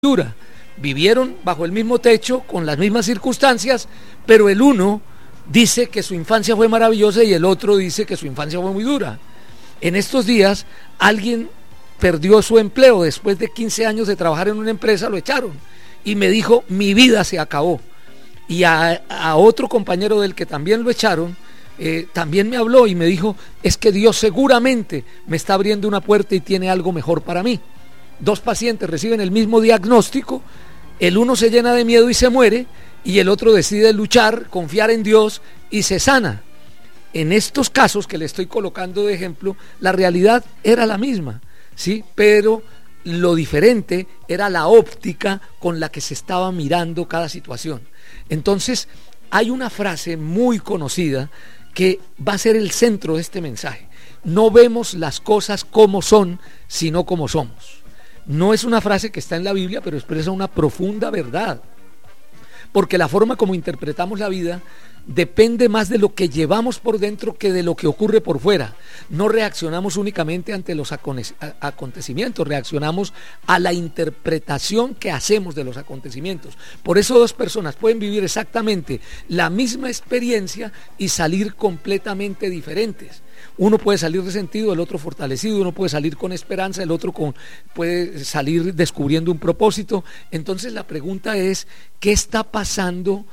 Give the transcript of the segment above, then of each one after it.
dura. Vivieron bajo el mismo techo, con las mismas circunstancias, pero el uno dice que su infancia fue maravillosa y el otro dice que su infancia fue muy dura. En estos días, alguien perdió su empleo. Después de 15 años de trabajar en una empresa, lo echaron. Y me dijo, mi vida se acabó. Y a otro compañero del que también lo echaron, también me habló y me dijo, es que Dios seguramente me está abriendo una puerta y tiene algo mejor para mí. Dos pacientes reciben el mismo diagnóstico, el uno se llena de miedo y se muere, y el otro decide luchar, confiar en Dios y se sana. En estos casos que le estoy colocando de ejemplo, la realidad era la misma, ¿sí? Pero lo diferente era la óptica con la que se estaba mirando cada situación. Entonces, hay una frase muy conocida que va a ser el centro de este mensaje. No vemos las cosas como son, sino como somos. No es una frase que está en la Biblia, pero expresa una profunda verdad. Porque la forma como interpretamos la vida depende más de lo que llevamos por dentro que de lo que ocurre por fuera. No reaccionamos únicamente ante los acontecimientos, reaccionamos a la interpretación que hacemos de los acontecimientos. Por eso dos personas pueden vivir exactamente la misma experiencia y salir completamente diferentes. Uno puede salir resentido, el otro fortalecido, uno puede salir con esperanza, el otro puede salir descubriendo un propósito. Entonces la pregunta es, ¿qué está pasando?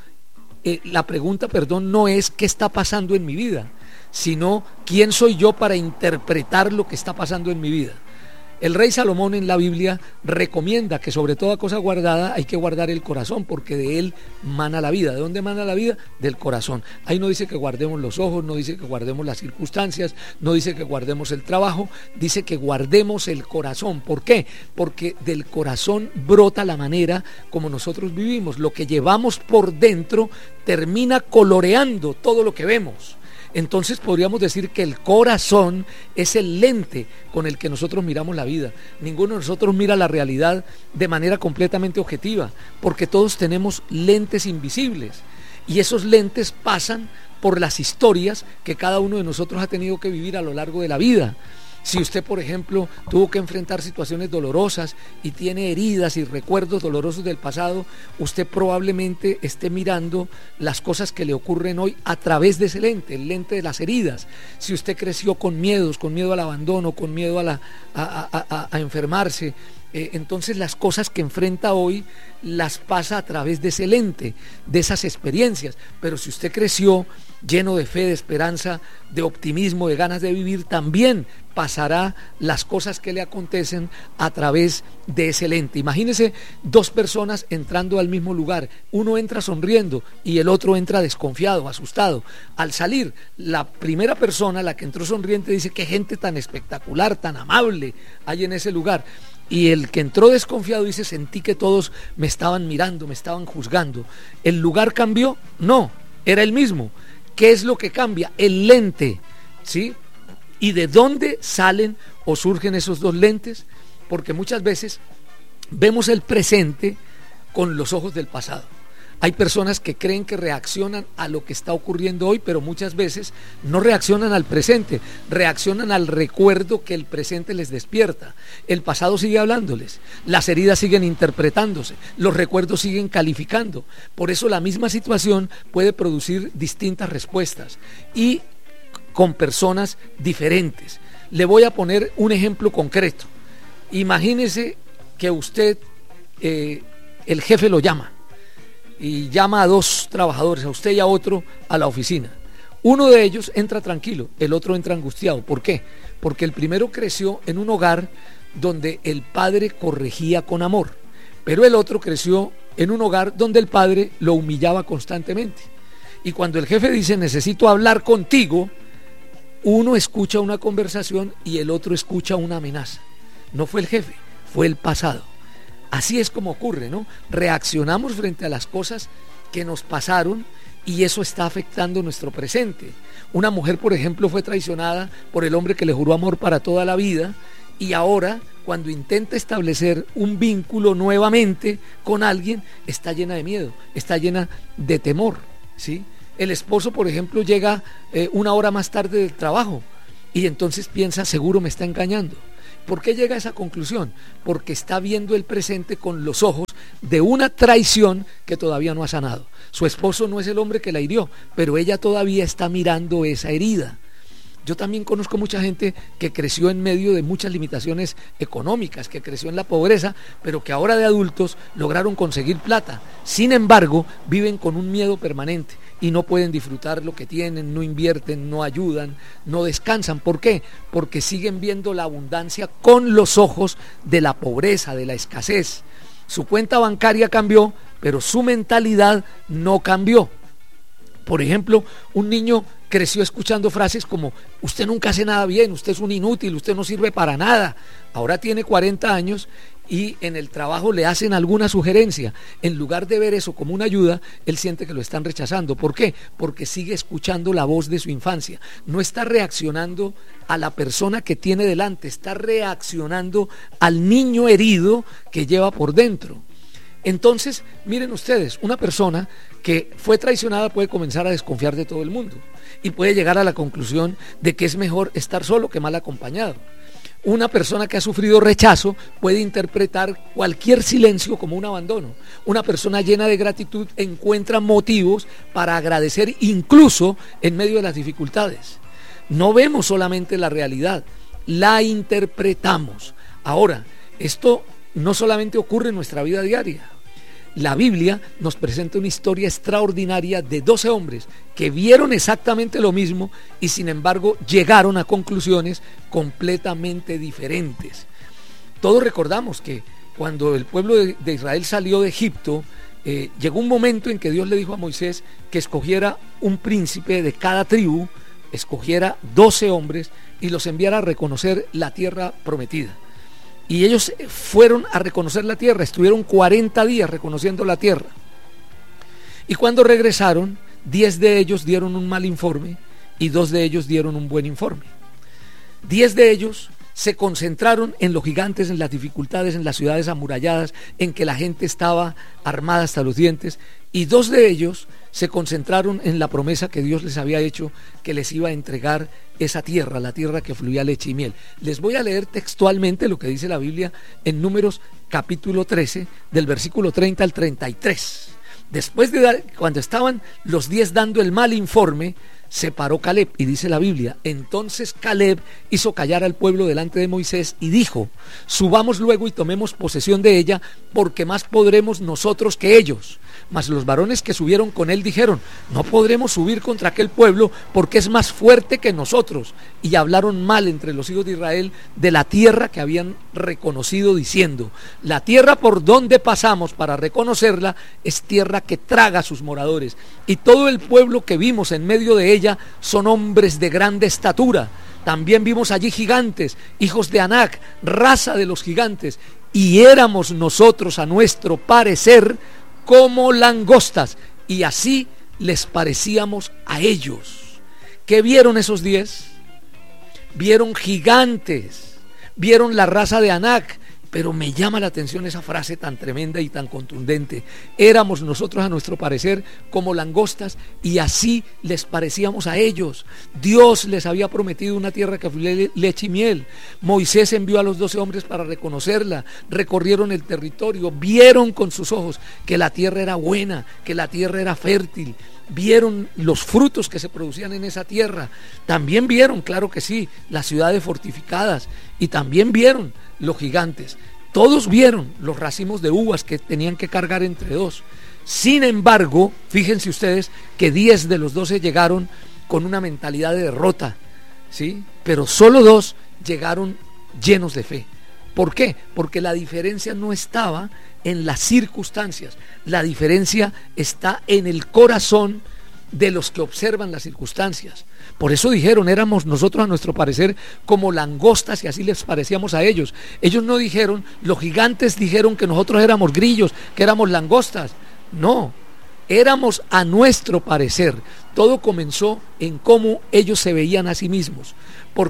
La pregunta, no es qué está pasando en mi vida, sino quién soy yo para interpretar lo que está pasando en mi vida. El rey Salomón en la Biblia recomienda que sobre toda cosa guardada hay que guardar el corazón, porque de él mana la vida. ¿De dónde mana la vida? Del corazón. Ahí no dice que guardemos los ojos, no dice que guardemos las circunstancias, no dice que guardemos el trabajo, dice que guardemos el corazón. ¿Por qué? Porque del corazón brota la manera como nosotros vivimos. Lo que llevamos por dentro termina coloreando todo lo que vemos. Entonces podríamos decir que el corazón es el lente con el que nosotros miramos la vida. Ninguno de nosotros mira la realidad de manera completamente objetiva, porque todos tenemos lentes invisibles y esos lentes pasan por las historias que cada uno de nosotros ha tenido que vivir a lo largo de la vida. Si usted, por ejemplo, tuvo que enfrentar situaciones dolorosas y tiene heridas y recuerdos dolorosos del pasado, usted probablemente esté mirando las cosas que le ocurren hoy a través de ese lente, el lente de las heridas. Si usted creció con miedos, con miedo al abandono, con miedo a enfermarse, entonces las cosas que enfrenta hoy las pasa a través de ese lente, de esas experiencias. Pero si usted creció lleno de fe, de esperanza, de optimismo, de ganas de vivir, también pasará las cosas que le acontecen a través de ese lente. Imagínese dos personas entrando al mismo lugar, uno entra sonriendo y el otro entra desconfiado, asustado. Al salir, la primera persona, la que entró sonriente, dice: qué gente tan espectacular, tan amable hay en ese lugar. Y el que entró desconfiado dice: sentí que todos me estaban mirando, me estaban juzgando. ¿El lugar cambió? No, era el mismo. ¿Qué es lo que cambia? El lente, ¿sí? ¿Y de dónde salen o surgen esos dos lentes? Porque muchas veces vemos el presente con los ojos del pasado. Hay personas que creen que reaccionan a lo que está ocurriendo hoy, pero muchas veces no reaccionan al presente, reaccionan al recuerdo que el presente les despierta. El pasado sigue hablándoles, las heridas siguen interpretándose, los recuerdos siguen calificando. Por eso la misma situación puede producir distintas respuestas y con personas diferentes. Le voy a poner un ejemplo concreto. Imagínese que usted, el jefe lo llama y llama a dos trabajadores, a usted y a otro, a la oficina. Uno de ellos entra tranquilo, el otro entra angustiado. ¿Por qué? Porque el primero creció en un hogar donde el padre corregía con amor, pero el otro creció en un hogar donde el padre lo humillaba constantemente. Y cuando el jefe dice: necesito hablar contigo, uno escucha una conversación y el otro escucha una amenaza. No fue el jefe, fue el pasado. Así es como ocurre, ¿no? Reaccionamos frente a las cosas que nos pasaron y eso está afectando nuestro presente. Una mujer, por ejemplo, fue traicionada por el hombre que le juró amor para toda la vida y ahora, cuando intenta establecer un vínculo nuevamente con alguien, está llena de miedo, está llena de temor, ¿sí? El esposo, por ejemplo, llega una hora más tarde del trabajo y entonces piensa: seguro me está engañando. ¿Por qué llega a esa conclusión? Porque está viendo el presente con los ojos de una traición que todavía no ha sanado. Su esposo no es el hombre que la hirió, pero ella todavía está mirando esa herida. Yo también conozco mucha gente que creció en medio de muchas limitaciones económicas, que creció en la pobreza, pero que ahora de adultos lograron conseguir plata. Sin embargo, viven con un miedo permanente y no pueden disfrutar lo que tienen, no invierten, no ayudan, no descansan. ¿Por qué? Porque siguen viendo la abundancia con los ojos de la pobreza, de la escasez. Su cuenta bancaria cambió, pero su mentalidad no cambió. Por ejemplo, un niño creció escuchando frases como: usted nunca hace nada bien, usted es un inútil, usted no sirve para nada. Ahora tiene 40 años y en el trabajo le hacen alguna sugerencia. En lugar de ver eso como una ayuda, él siente que lo están rechazando. ¿Por qué? Porque sigue escuchando la voz de su infancia. No está reaccionando a la persona que tiene delante, está reaccionando al niño herido que lleva por dentro. Entonces, miren ustedes, una persona que fue traicionada puede comenzar a desconfiar de todo el mundo y puede llegar a la conclusión de que es mejor estar solo que mal acompañado. Una persona que ha sufrido rechazo puede interpretar cualquier silencio como un abandono. Una persona llena de gratitud encuentra motivos para agradecer incluso en medio de las dificultades. No vemos solamente la realidad, la interpretamos. Ahora, esto no solamente ocurre en nuestra vida diaria. La Biblia nos presenta una historia extraordinaria de 12 hombres que vieron exactamente lo mismo y sin embargo llegaron a conclusiones completamente diferentes. Todos recordamos que cuando el pueblo de Israel salió de Egipto, llegó un momento en que Dios le dijo a Moisés que escogiera un príncipe de cada tribu, escogiera 12 hombres y los enviara a reconocer la tierra prometida. Y ellos fueron a reconocer la tierra, estuvieron 40 días reconociendo la tierra. Y cuando regresaron, 10 de ellos dieron un mal informe y 2 de ellos dieron un buen informe. 10 de ellos se concentraron en los gigantes, en las dificultades, en las ciudades amuralladas, en que la gente estaba armada hasta los dientes, y 2 de ellos se concentraron en la promesa que Dios les había hecho, que les iba a entregar esa tierra, la tierra que fluía leche y miel. Les voy a leer textualmente lo que dice la Biblia en Números capítulo 13, del versículo 30 al 33. Después de cuando estaban los 10 dando el mal informe, se paró Caleb, y dice la Biblia: entonces Caleb hizo callar al pueblo delante de Moisés y dijo: subamos luego y tomemos posesión de ella, porque más podremos nosotros que ellos. Mas los varones que subieron con él dijeron: no podremos subir contra aquel pueblo, porque es más fuerte que nosotros. Y hablaron mal entre los hijos de Israel de la tierra que habían reconocido, diciendo: la tierra por donde pasamos para reconocerla es tierra que traga a sus moradores, y todo el pueblo que vimos en medio de ella son hombres de grande estatura. También vimos allí gigantes, hijos de Anac, raza de los gigantes, y éramos nosotros a nuestro parecer como langostas, y así les parecíamos a ellos. ¿Qué vieron esos 10? Vieron gigantes, vieron la raza de Anac, pero me llama la atención esa frase tan tremenda y tan contundente: éramos nosotros a nuestro parecer como langostas, y así les parecíamos a ellos. Dios les había prometido una tierra que fluía leche y miel. Moisés envió a los 12 hombres para reconocerla, recorrieron el territorio, vieron con sus ojos que la tierra era buena, que la tierra era fértil, vieron los frutos que se producían en esa tierra, también vieron, claro que sí, las ciudades fortificadas, y también vieron los gigantes. Todos vieron los racimos de uvas que tenían que cargar entre 2. Sin embargo, fíjense ustedes que 10 de los 12 llegaron con una mentalidad de derrota, ¿sí? Pero solo 2 llegaron llenos de fe. ¿Por qué? Porque la diferencia no estaba en las circunstancias, la diferencia está en el corazón de los que observan las circunstancias. Por eso dijeron: éramos nosotros a nuestro parecer como langostas, y así les parecíamos a ellos. Ellos no dijeron, los gigantes dijeron que nosotros éramos grillos, que éramos langostas. No, éramos a nuestro parecer. Todo comenzó en cómo ellos se veían a sí mismos, porque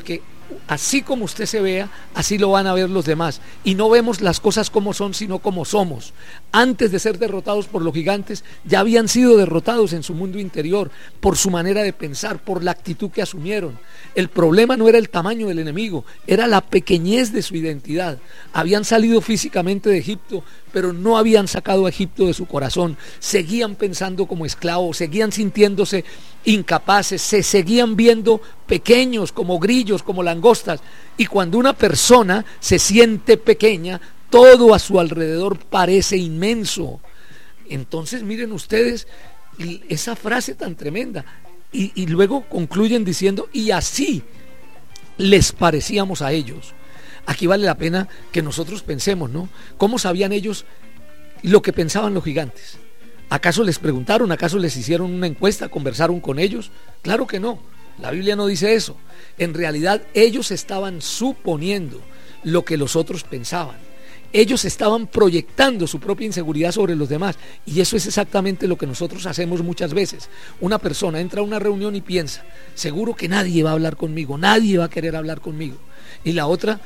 así como usted se vea, así lo van a ver los demás. Y no vemos las cosas como son, sino como somos. Antes de ser derrotados por los gigantes, ya habían sido derrotados en su mundo interior, por su manera de pensar, por la actitud que asumieron. El problema no era el tamaño del enemigo, era la pequeñez de su identidad. Habían salido físicamente de Egipto, pero no habían sacado a Egipto de su corazón. Seguían pensando como esclavos, seguían sintiéndose incapaces, se seguían viendo pequeños, como grillos, como langostas. Y cuando una persona se siente pequeña, todo a su alrededor parece inmenso. Entonces miren ustedes esa frase tan tremenda, y luego concluyen diciendo: y así les parecíamos a ellos. Aquí vale la pena que nosotros pensemos, ¿no? ¿Cómo sabían ellos lo que pensaban los gigantes? ¿Acaso les preguntaron? ¿Acaso les hicieron una encuesta? ¿Conversaron con ellos? Claro que no, la Biblia no dice eso. En realidad ellos estaban suponiendo lo que los otros pensaban. Ellos estaban proyectando su propia inseguridad sobre los demás, y eso es exactamente lo que nosotros hacemos muchas veces. Una persona entra a una reunión y piensa: seguro que nadie va a hablar conmigo, nadie va a querer hablar conmigo. Y la otra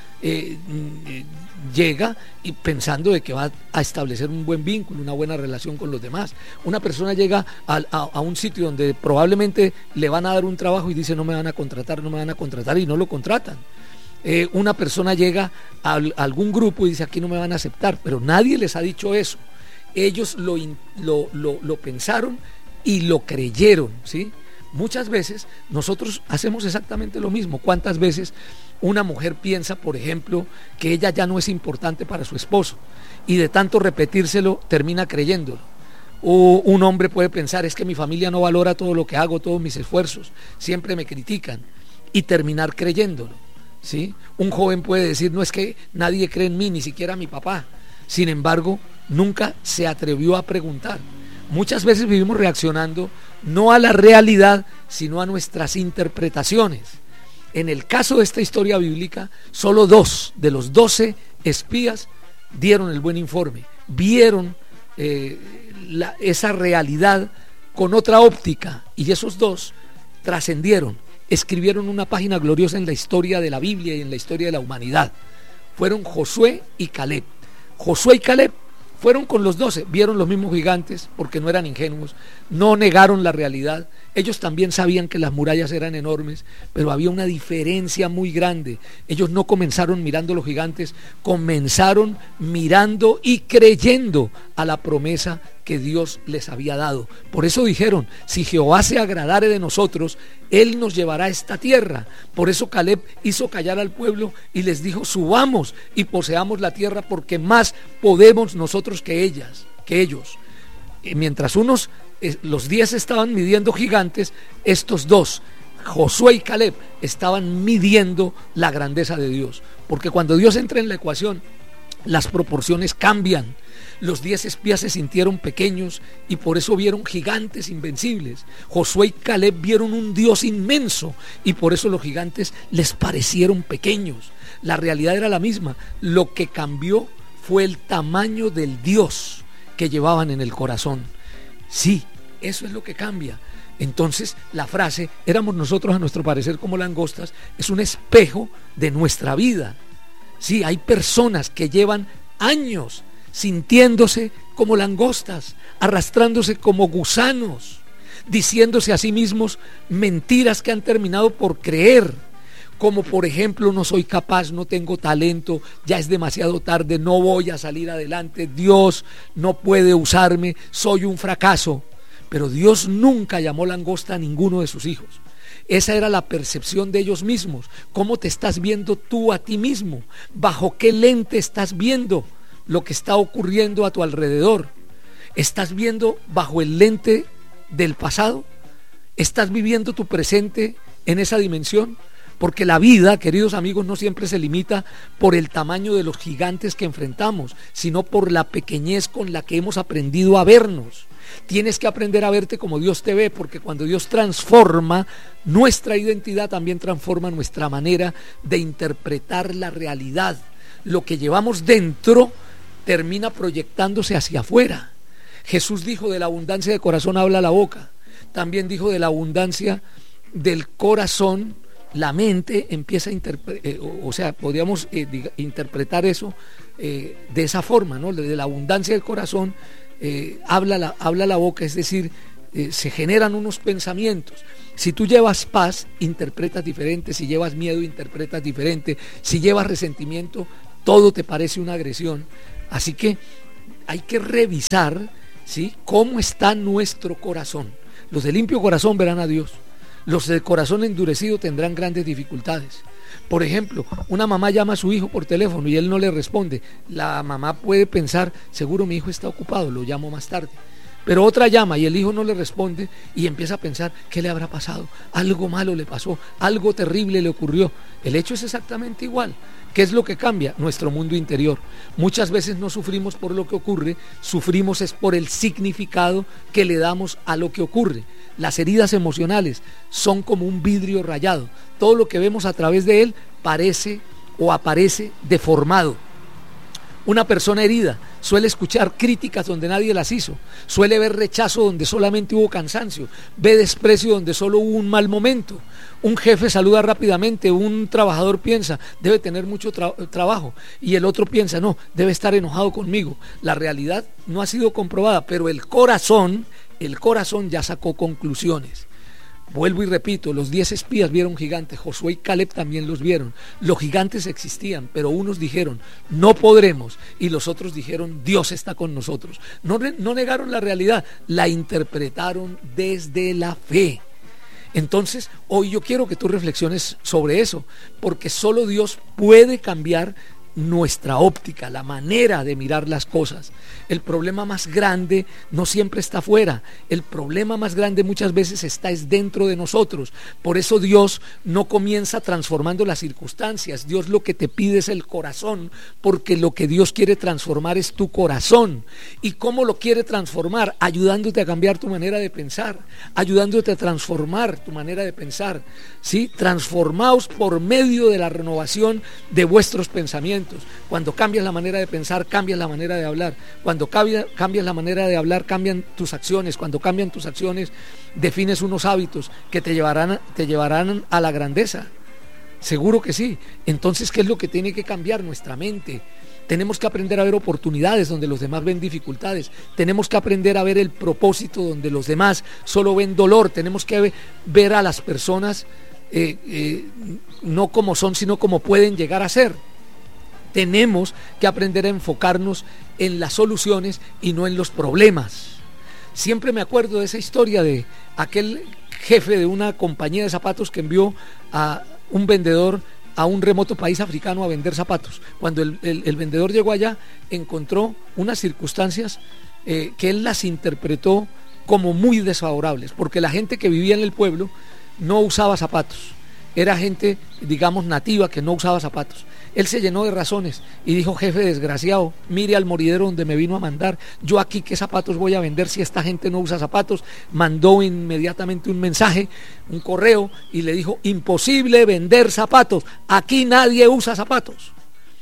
llega y pensando de que va a establecer un buen vínculo, una buena relación con los demás. Una persona llega a un sitio donde probablemente le van a dar un trabajo y dice: no me van a contratar, no me van a contratar, y no lo contratan. Una persona llega a algún grupo y dice: aquí no me van a aceptar, pero nadie les ha dicho eso. Ellos lo pensaron y lo creyeron, ¿sí? Muchas veces nosotros hacemos exactamente lo mismo. ¿Cuántas veces una mujer piensa, por ejemplo, que ella ya no es importante para su esposo, y de tanto repetírselo termina creyéndolo? O un hombre puede pensar: es que mi familia no valora todo lo que hago, todos mis esfuerzos, siempre me critican, y terminar creyéndolo, ¿sí? Un joven puede decir: no, es que nadie cree en mí, ni siquiera mi papá. Sin embargo, nunca se atrevió a preguntar. Muchas veces vivimos reaccionando no a la realidad, sino a nuestras interpretaciones. En el caso de esta historia bíblica, solo 2 de los 12 espías dieron el buen informe, vieron esa realidad con otra óptica, y esos 2 trascendieron, escribieron una página gloriosa en la historia de la Biblia y en la historia de la humanidad. Fueron Josué y Caleb. Josué y Caleb fueron con los 12, vieron los mismos gigantes porque no eran ingenuos, no negaron la realidad. Ellos también sabían que las murallas eran enormes, pero había una diferencia muy grande. Ellos no comenzaron mirando los gigantes, comenzaron mirando y creyendo a la promesa que Dios les había dado. Por eso dijeron: si Jehová se agradare de nosotros, Él nos llevará a esta tierra. Por eso Caleb hizo callar al pueblo y les dijo: subamos y poseamos la tierra, porque más podemos nosotros que ellos. Y mientras los 10 estaban midiendo gigantes, estos 2, Josué y Caleb, estaban midiendo la grandeza de Dios. Porque cuando Dios entra en la ecuación, las proporciones cambian. Los 10 espías se sintieron pequeños y por eso vieron gigantes invencibles. Josué y Caleb vieron un Dios inmenso y por eso los gigantes les parecieron pequeños. La realidad era la misma. Lo que cambió fue el tamaño del Dios que llevaban en el corazón. Sí, eso es lo que cambia. Entonces la frase "éramos nosotros a nuestro parecer como langostas" es un espejo de nuestra vida. Sí, hay personas que llevan años sintiéndose como langostas, arrastrándose como gusanos, diciéndose a sí mismos mentiras que han terminado por creer, como por ejemplo: no soy capaz, no tengo talento, ya es demasiado tarde, no voy a salir adelante, Dios no puede usarme, soy un fracaso. Pero Dios nunca llamó langosta a ninguno de sus hijos. Esa era la percepción de ellos mismos. ¿Cómo te estás viendo tú a ti mismo? ¿Bajo qué lente estás viendo lo que está ocurriendo a tu alrededor? ¿Estás viendo bajo el lente del pasado? ¿Estás viviendo tu presente en esa dimensión? Porque la vida, queridos amigos, no siempre se limita por el tamaño de los gigantes que enfrentamos, sino por la pequeñez con la que hemos aprendido a vernos. Tienes que aprender a verte como Dios te ve, porque cuando Dios transforma nuestra identidad, también transforma nuestra manera de interpretar la realidad. Lo que llevamos dentro termina proyectándose hacia afuera. Jesús dijo: de la abundancia del corazón habla la boca. También dijo: de la abundancia del corazón la mente empieza a podríamos interpretar eso de esa forma, ¿no? De la abundancia del corazón habla la boca, es decir, se generan unos pensamientos. Si tú llevas paz, interpretas diferente; si llevas miedo, interpretas diferente; si llevas resentimiento, todo te parece una agresión. Así que hay que revisar, ¿sí?, cómo está nuestro corazón. Los de limpio corazón verán a Dios. Los de corazón endurecido tendrán grandes dificultades. Por ejemplo, una mamá llama a su hijo por teléfono y él no le responde. La mamá puede pensar: seguro mi hijo está ocupado, lo llamo más tarde. Pero otra llama y el hijo no le responde y empieza a pensar: ¿qué le habrá pasado? Algo malo le pasó, algo terrible le ocurrió. El hecho es exactamente igual. ¿Qué es lo que cambia? Nuestro mundo interior. Muchas veces no sufrimos por lo que ocurre, sufrimos es por el significado que le damos a lo que ocurre. Las heridas emocionales son como un vidrio rayado. Todo lo que vemos a través de él parece o aparece deformado. Una persona herida suele escuchar críticas donde nadie las hizo, suele ver rechazo donde solamente hubo cansancio, ve desprecio donde solo hubo un mal momento. Un jefe saluda rápidamente, un trabajador piensa: debe tener mucho trabajo, y el otro piensa: no, debe estar enojado conmigo. La realidad no ha sido comprobada, pero el corazón ya sacó conclusiones. Vuelvo y repito, los 10 espías vieron gigantes, Josué y Caleb también los vieron. Los gigantes existían, pero unos dijeron: no podremos, y los otros dijeron: Dios está con nosotros. No negaron la realidad, la interpretaron desde la fe. Entonces, hoy yo quiero que tú reflexiones sobre eso, porque solo Dios puede cambiar nuestra óptica, la manera de mirar las cosas. El problema más grande no siempre está afuera, el problema más grande muchas veces está es dentro de nosotros. Por eso Dios no comienza transformando las circunstancias. Dios lo que te pide es el corazón, porque lo que Dios quiere transformar es tu corazón. ¿Y cómo lo quiere transformar? Ayudándote a cambiar tu manera de pensar, ayudándote a transformar tu manera de pensar, ¿sí? Transformaos por medio de la renovación de vuestros pensamientos. Cuando cambias la manera de pensar, cambias la manera de hablar. Cuando cambias la manera de hablar, cambian tus acciones. Cuando cambian tus acciones, defines unos hábitos que te llevarán a la grandeza. Seguro que sí. Entonces, ¿qué es lo que tiene que cambiar? Nuestra mente. Tenemos que aprender a ver oportunidades donde los demás ven dificultades. Tenemos que aprender a ver el propósito donde los demás solo ven dolor. Tenemos que ver a las personas no como son, sino como pueden llegar a ser. Tenemos que aprender a enfocarnos en las soluciones y no en los problemas. Siempre me acuerdo de esa historia de aquel jefe de una compañía de zapatos que envió a un vendedor a un remoto país africano a vender zapatos. Cuando el vendedor llegó allá, encontró unas circunstancias que él las interpretó como muy desfavorables, porque la gente que vivía en el pueblo no usaba zapatos. Era gente, digamos, nativa, que no usaba zapatos. Él se llenó de razones y dijo: jefe desgraciado, mire al moridero donde me vino a mandar. Yo aquí qué zapatos voy a vender si esta gente no usa zapatos. Mandó inmediatamente un mensaje, un correo, y le dijo: imposible vender zapatos, aquí nadie usa zapatos.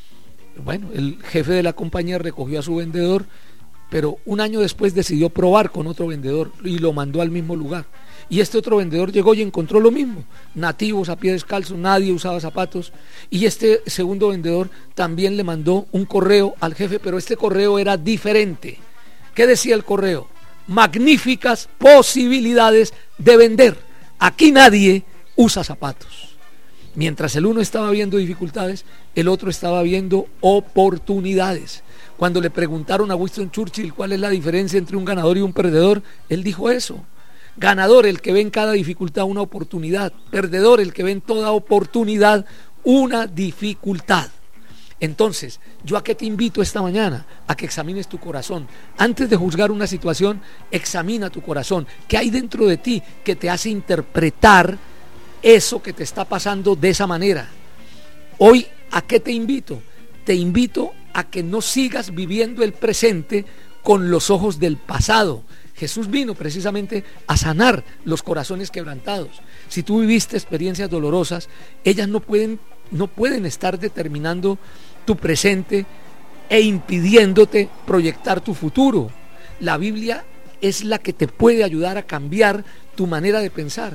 Bueno, el jefe de la compañía recogió a su vendedor, pero un año después decidió probar con otro vendedor y lo mandó al mismo lugar. Y este otro vendedor llegó y encontró lo mismo: nativos a pie descalzo, nadie usaba zapatos. Y este segundo vendedor también le mandó un correo al jefe, pero este correo era diferente. ¿Qué decía el correo? Magníficas posibilidades de vender, aquí nadie usa zapatos. Mientras el uno estaba viendo dificultades, el otro estaba viendo oportunidades. Cuando le preguntaron a Winston Churchill cuál es la diferencia entre un ganador y un perdedor, él dijo eso: ganador el que ve en cada dificultad una oportunidad, perdedor el que ve en toda oportunidad una dificultad. Entonces, ¿yo a qué te invito esta mañana? A que examines tu corazón. Antes de juzgar una situación, examina tu corazón. ¿Qué hay dentro de ti que te hace interpretar eso que te está pasando de esa manera? Hoy, ¿a qué te invito? Te invito a que no sigas viviendo el presente con los ojos del pasado. Jesús vino precisamente a sanar los corazones quebrantados. Si tú viviste experiencias dolorosas, ellas no pueden estar determinando tu presente e impidiéndote proyectar tu futuro. La Biblia es la que te puede ayudar a cambiar tu manera de pensar.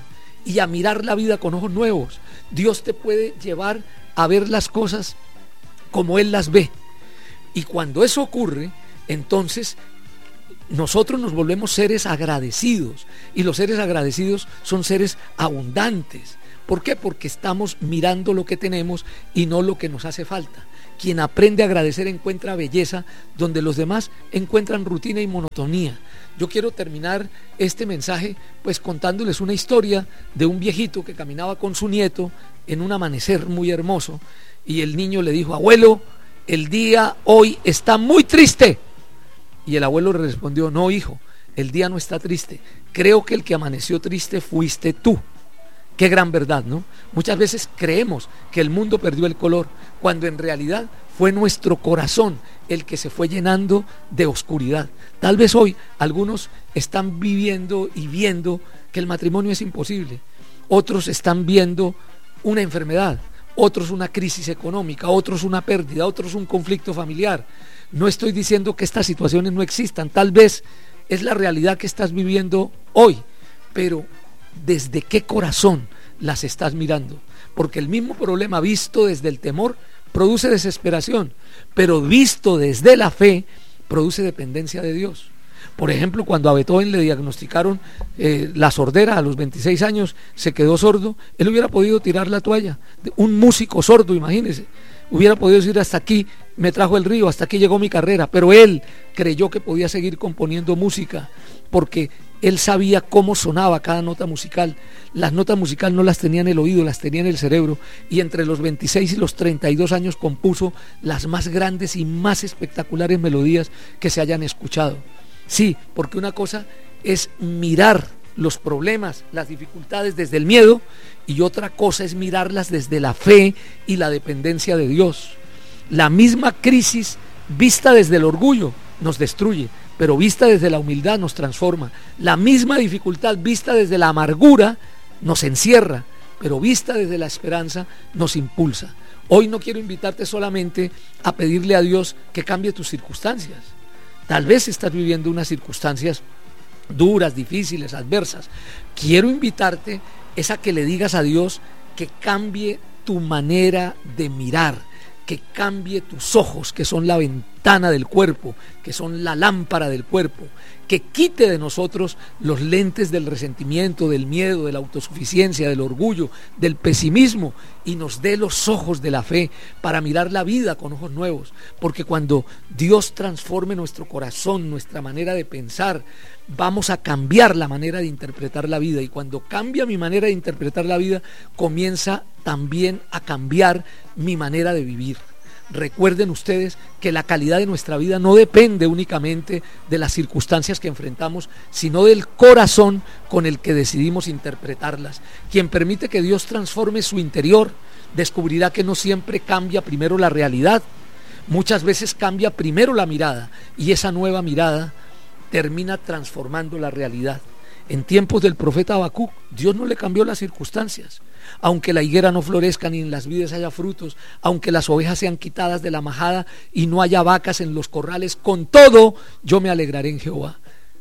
y a mirar la vida con ojos nuevos. Dios te puede llevar a ver las cosas como Él las ve. Y cuando eso ocurre, entonces nosotros nos volvemos seres agradecidos, y los seres agradecidos son seres abundantes. ¿Por qué? Porque estamos mirando lo que tenemos y no lo que nos hace falta. Quien aprende a agradecer encuentra belleza donde los demás encuentran rutina y monotonía. Yo quiero terminar este mensaje pues contándoles una historia de un viejito que caminaba con su nieto en un amanecer muy hermoso, y el niño le dijo: abuelo, el día hoy está muy triste. Y el abuelo le respondió: no, hijo, el día no está triste, creo que el que amaneció triste fuiste tú. Qué gran verdad, ¿no? Muchas veces creemos que el mundo perdió el color, cuando en realidad fue nuestro corazón el que se fue llenando de oscuridad. Tal vez hoy algunos están viviendo y viendo que el matrimonio es imposible, otros están viendo una enfermedad, otros una crisis económica, otros una pérdida, otros un conflicto familiar. No estoy diciendo que estas situaciones no existan, tal vez es la realidad que estás viviendo hoy, pero ¿desde qué corazón las estás mirando? Porque el mismo problema visto desde el temor produce desesperación, pero visto desde la fe produce dependencia de Dios. Por ejemplo, cuando a Beethoven le diagnosticaron la sordera a los 26 años, se quedó sordo. Él hubiera podido tirar la toalla. Un músico sordo, imagínense, hubiera podido decir: hasta aquí me trajo el río, hasta aquí llegó mi carrera. Pero él creyó que podía seguir componiendo música, porque él sabía cómo sonaba cada nota musical. Las notas musicales no las tenía en el oído, las tenía en el cerebro, y entre los 26 y los 32 años compuso las más grandes y más espectaculares melodías que se hayan escuchado. Sí, porque una cosa es mirar los problemas, las dificultades desde el miedo, y otra cosa es mirarlas desde la fe y la dependencia de Dios. La misma crisis vista desde el orgullo nos destruye, pero vista desde la humildad nos transforma. La misma dificultad vista desde la amargura nos encierra, pero vista desde la esperanza nos impulsa. Hoy no quiero invitarte solamente a pedirle a Dios que cambie tus circunstancias. Tal vez estás viviendo unas circunstancias duras, difíciles, adversas. Quiero invitarte es a que le digas a Dios que cambie tu manera de mirar, que cambie tus ojos, que son la ventana del cuerpo, que son la lámpara del cuerpo, que quite de nosotros los lentes del resentimiento, del miedo, de la autosuficiencia, del orgullo, del pesimismo, y nos dé los ojos de la fe para mirar la vida con ojos nuevos. Porque cuando Dios transforme nuestro corazón, nuestra manera de pensar, vamos a cambiar la manera de interpretar la vida, y cuando cambia mi manera de interpretar la vida, comienza también a cambiar mi manera de vivir. Recuerden ustedes que la calidad de nuestra vida no depende únicamente de las circunstancias que enfrentamos, sino del corazón con el que decidimos interpretarlas. Quien permite que Dios transforme su interior, descubrirá que no siempre cambia primero la realidad, muchas veces cambia primero la mirada, y esa nueva mirada termina transformando la realidad. En tiempos del profeta Habacuc, Dios no le cambió las circunstancias. Aunque la higuera no florezca ni en las vides haya frutos, aunque las ovejas sean quitadas de la majada y no haya vacas en los corrales, con todo yo me alegraré en Jehová.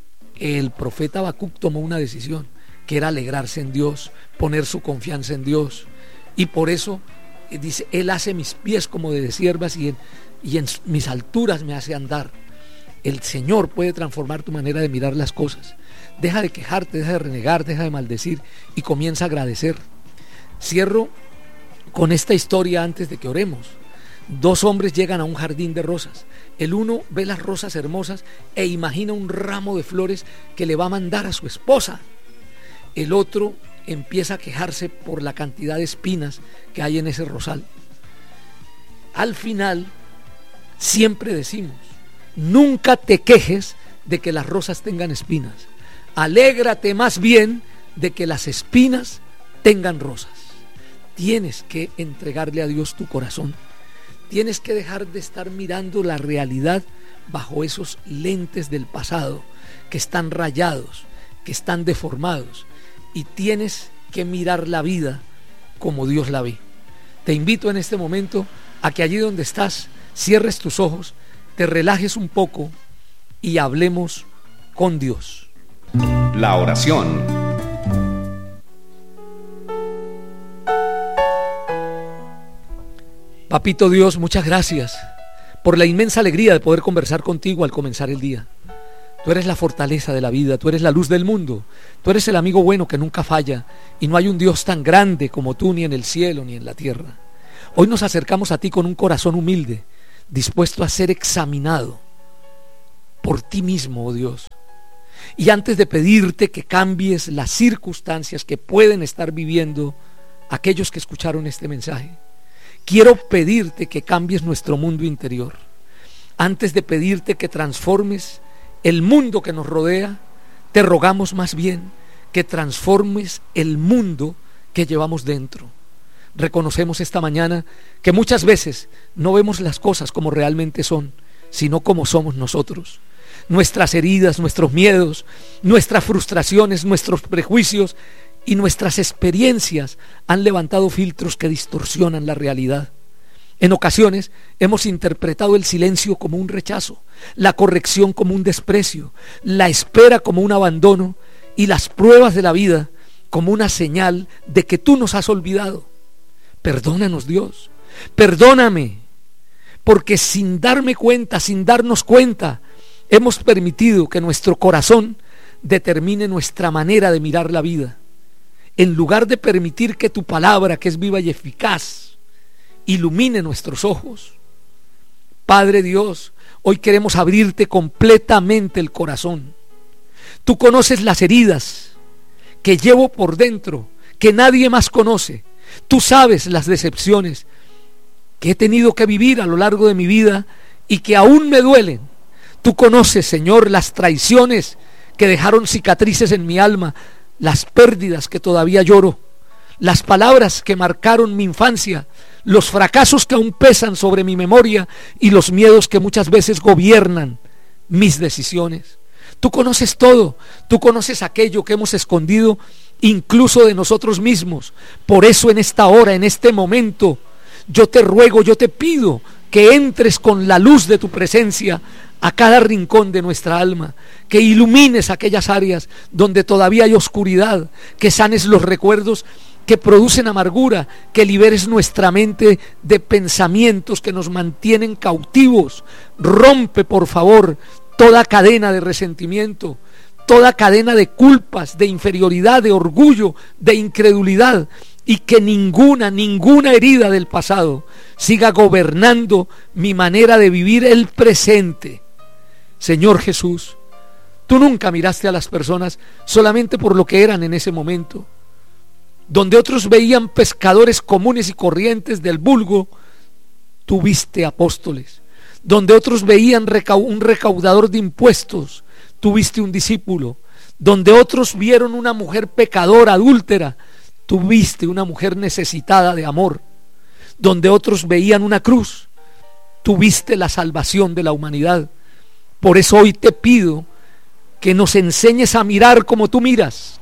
El profeta Habacuc tomó una decisión, que era alegrarse en Dios, poner su confianza en Dios, y por eso dice: Él hace mis pies como de siervas y en mis alturas me hace andar. El Señor puede transformar tu manera de mirar las cosas. Deja de quejarte, deja de renegar, deja de maldecir y comienza a agradecer. Cierro con esta historia antes de que oremos. Dos hombres llegan a un jardín de rosas. El uno ve las rosas hermosas e imagina un ramo de flores que le va a mandar a su esposa. El otro empieza a quejarse por la cantidad de espinas que hay en ese rosal. Al final, siempre decimos: nunca te quejes de que las rosas tengan espinas. Alégrate más bien de que las espinas tengan rosas. Tienes que entregarle a Dios tu corazón. Tienes que dejar de estar mirando la realidad bajo esos lentes del pasado que están rayados, que están deformados, y tienes que mirar la vida como Dios la ve. Te invito en este momento a que allí donde estás cierres tus ojos, te relajes un poco y hablemos con Dios. La oración Papito Dios, muchas gracias por la inmensa alegría de poder conversar contigo al comenzar el día. Tú eres la fortaleza de la vida, tú eres la luz del mundo, tú eres el amigo bueno que nunca falla, y no hay un Dios tan grande como tú, ni en el cielo ni en la tierra. Hoy nos acercamos a ti con un corazón humilde, dispuesto a ser examinado por ti mismo, oh Dios. Y antes de pedirte que cambies las circunstancias que pueden estar viviendo aquellos que escucharon este mensaje, quiero pedirte que cambies nuestro mundo interior. Antes de pedirte que transformes el mundo que nos rodea, te rogamos más bien que transformes el mundo que llevamos dentro. Reconocemos esta mañana que muchas veces no vemos las cosas como realmente son, sino como somos nosotros. Nuestras heridas, nuestros miedos, nuestras frustraciones, nuestros prejuicios y nuestras experiencias han levantado filtros que distorsionan la realidad. En ocasiones hemos interpretado el silencio como un rechazo, la corrección como un desprecio, la espera como un abandono y las pruebas de la vida como una señal de que tú nos has olvidado. Perdónanos, Dios, perdóname, porque sin darme cuenta, sin darnos cuenta, hemos permitido que nuestro corazón determine nuestra manera de mirar la vida, en lugar de permitir que tu palabra, que es viva y eficaz, ilumine nuestros ojos. Padre Dios, hoy queremos abrirte completamente el corazón. Tú conoces las heridas que llevo por dentro, que nadie más conoce. Tú sabes las decepciones que he tenido que vivir a lo largo de mi vida y que aún me duelen. Tú conoces, Señor, las traiciones que dejaron cicatrices en mi alma, las pérdidas que todavía lloro, las palabras que marcaron mi infancia, los fracasos que aún pesan sobre mi memoria y los miedos que muchas veces gobiernan mis decisiones. Tú conoces todo, tú conoces aquello que hemos escondido incluso de nosotros mismos. Por eso en esta hora, en este momento, yo te ruego, yo te pido que entres con la luz de tu presencia a cada rincón de nuestra alma, que ilumines aquellas áreas donde todavía hay oscuridad, que sanes los recuerdos que producen amargura, que liberes nuestra mente de pensamientos que nos mantienen cautivos. Rompe, por favor, toda cadena de resentimiento, toda cadena de culpas, de inferioridad, de orgullo, de incredulidad, y que ninguna herida del pasado siga gobernando mi manera de vivir el presente. Señor Jesús, tú nunca miraste a las personas solamente por lo que eran en ese momento. Donde otros veían pescadores comunes y corrientes del vulgo, tú viste apóstoles. Donde otros veían un recaudador de impuestos, tú viste un discípulo. Donde otros vieron una mujer pecadora, adúltera, tú viste una mujer necesitada de amor. Donde otros veían una cruz, tú viste la salvación de la humanidad. Por eso hoy te pido que nos enseñes a mirar como tú miras,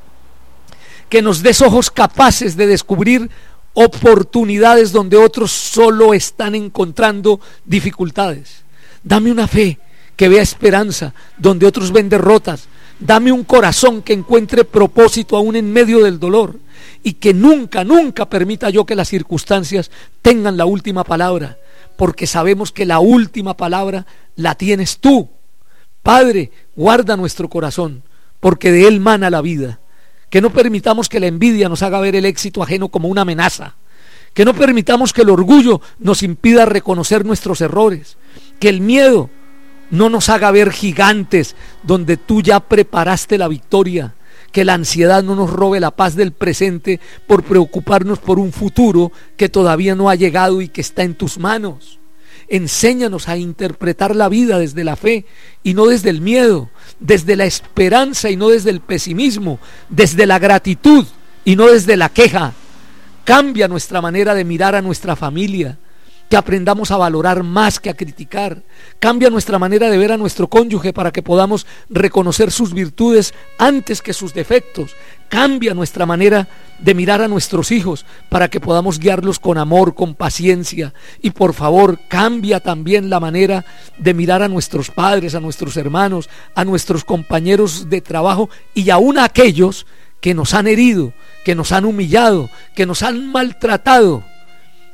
que nos des ojos capaces de descubrir oportunidades donde otros solo están encontrando dificultades. Dame una fe que vea esperanza donde otros ven derrotas. Dame un corazón que encuentre propósito aún en medio del dolor, y que nunca permita yo que las circunstancias tengan la última palabra, porque sabemos que la última palabra la tienes tú. Padre, guarda nuestro corazón, porque de él mana la vida. Que no permitamos que la envidia nos haga ver el éxito ajeno como una amenaza. Que no permitamos que el orgullo nos impida reconocer nuestros errores. Que el miedo no nos haga ver gigantes donde tú ya preparaste la victoria. Que la ansiedad no nos robe la paz del presente por preocuparnos por un futuro que todavía no ha llegado y que está en tus manos. Enséñanos a interpretar la vida desde la fe y no desde el miedo, desde la esperanza y no desde el pesimismo, desde la gratitud y no desde la queja. Cambia nuestra manera de mirar a nuestra familia, que aprendamos a valorar más que a criticar. Cambia nuestra manera de ver a nuestro cónyuge para que podamos reconocer sus virtudes antes que sus defectos. Cambia nuestra manera de mirar a nuestros hijos para que podamos guiarlos con amor, con paciencia. Y por favor, cambia también la manera de mirar a nuestros padres, a nuestros hermanos, a nuestros compañeros de trabajo y aún a aquellos que nos han herido, que nos han humillado, que nos han maltratado.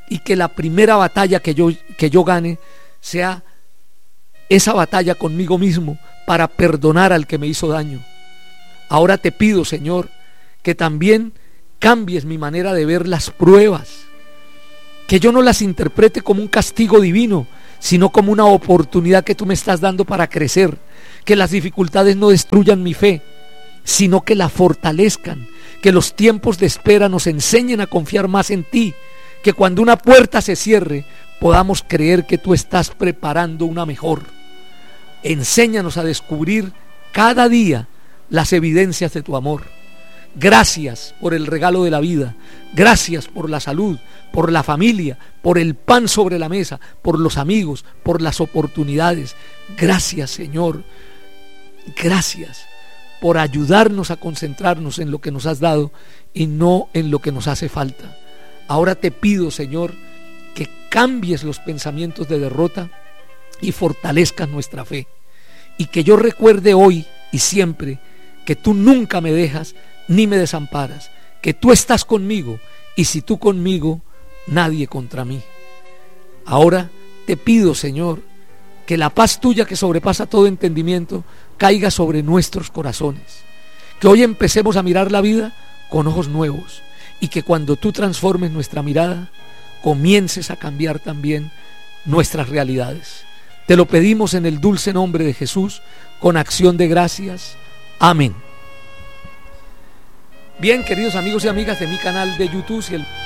y que la primera batalla que yo gane sea esa batalla conmigo mismo para perdonar al que me hizo daño. Ahora te pido, Señor, que también cambies mi manera de ver las pruebas, que yo no las interprete como un castigo divino, sino como una oportunidad que tú me estás dando para crecer, que las dificultades no destruyan mi fe, sino que la fortalezcan, que los tiempos de espera nos enseñen a confiar más en ti, que cuando una puerta se cierre podamos creer que tú estás preparando una mejor. Enséñanos a descubrir cada día las evidencias de tu amor. Gracias por el regalo de la vida, gracias por la salud, por la familia, por el pan sobre la mesa, por los amigos, por las oportunidades. Gracias, Señor, gracias por ayudarnos a concentrarnos en lo que nos has dado y no en lo que nos hace falta. Ahora te pido, Señor, que cambies los pensamientos de derrota y fortalezcas nuestra fe, y que yo recuerde hoy y siempre que tú nunca me dejas ni me desamparas, que tú estás conmigo, y si tú conmigo, nadie contra mí. Ahora te pido, Señor, que la paz tuya que sobrepasa todo entendimiento caiga sobre nuestros corazones, que hoy empecemos a mirar la vida con ojos nuevos, y que cuando tú transformes nuestra mirada, comiences a cambiar también nuestras realidades. Te lo pedimos en el dulce nombre de Jesús, con acción de gracias. Amén. Bien, queridos amigos y amigas de mi canal de YouTube, si el